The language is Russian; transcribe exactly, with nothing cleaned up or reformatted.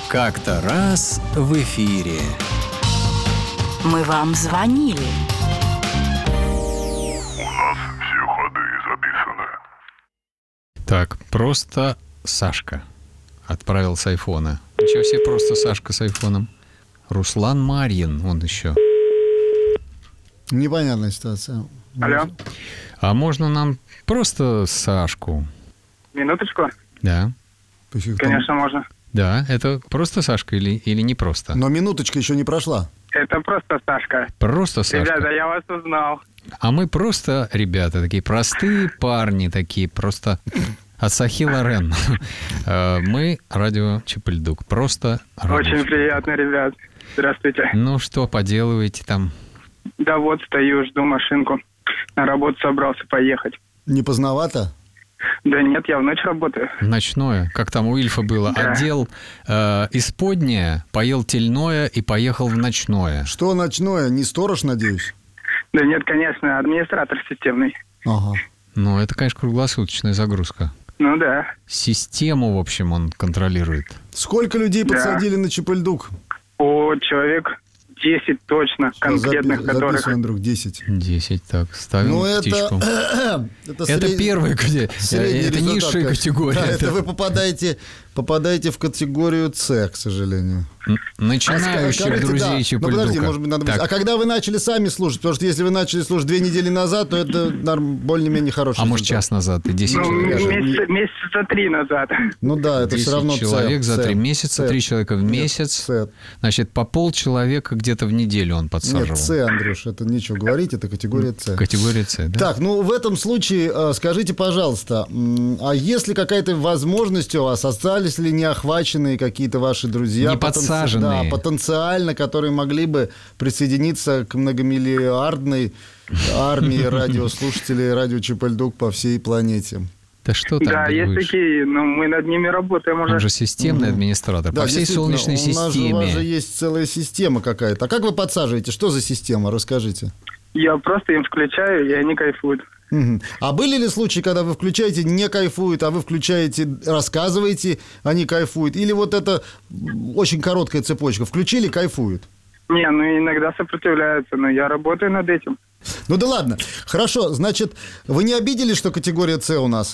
Как-то раз в эфире. Мы вам звонили. У нас все ходы записаны. Так, просто Сашка отправил с айфона. Ничего себе, просто Сашка с айфоном. Руслан Марьин, он еще. Непонятная ситуация. Алло. А можно нам просто Сашку? Минуточку. Да. Конечно, можно. Да, это просто Сашка или, или не просто? Но минуточка еще не прошла. Это просто Сашка. Просто Сашка. Ребята, я вас узнал. А мы просто, ребята, такие простые парни, такие просто от Сахи Лорен. Мы радио Чапельдук. Просто радио Очень Чапельдук. приятно, ребят. Здравствуйте. Ну что, поделываете там? Да вот, стою, жду машинку. На работу собрался поехать. Не поздновато? Да нет, я в ночь работаю. Ночное, как там у Ильфа было. Да. Одел э, исподнее, поел тельное и поехал в ночное. Что ночное? Не сторож, надеюсь? Да нет, конечно, администратор системный. Ага. Ну, это, конечно, круглосуточная загрузка. Ну да. Систему, в общем, он контролирует. Сколько людей Да. подсадили на Чапельдук? О, человек десять точно, конкретных, Запи- которых... Записываем, друг, десять. Десять, так, ставим Ну, это... птичку. это Это сред- первая категория. средний Это результат, низшая конечно. категория. Да, это Это вы попадаете, попадаете в категорию С, к сожалению. начинающих Скажите, друзей да. Ну, Чапельдука. подожди, может быть, надо быть. Так, А когда вы начали сами слушать? Потому что если вы начали слушать две недели назад, то это норм- более-менее хороший а может, результат. час назад и десять Ну, человек. месяца, месяца три назад. Ну да, это десять все равно С, человек за С, три месяца, С. три человека в Нет, месяц. С. Значит, по полчеловека где-то в неделю он Нет, подсаживал. С, Андрюш, это нечего говорить, это категория С. Категория С, да? Так, ну в этом случае э, скажите, пожалуйста, м, а есть ли какая-то возможность у вас, остались ли неохваченные какие-то ваши друзья? Не потенци- подсаженные. Да, потенциально, которые могли бы присоединиться к многомиллиардной армии радиослушателей радио Чапельдук по всей планете. Да что там Да, ты есть будешь? такие, но мы над ними работаем уже. Он же системный администратор. Да, по всей действительно, Солнечной у нас же- у вас же системе. есть целая система какая-то. А как вы подсаживаете? Что за система? Расскажите. Я просто им включаю, и они кайфуют. Мгм. А были ли случаи, когда вы включаете, не кайфуют, а вы включаете, рассказываете, они кайфуют? Или вот это очень короткая цепочка? Включили, кайфуют? Не, ну иногда сопротивляются, но я работаю над этим. Ну да ладно. Хорошо, значит, вы не обиделись, что категория С у нас?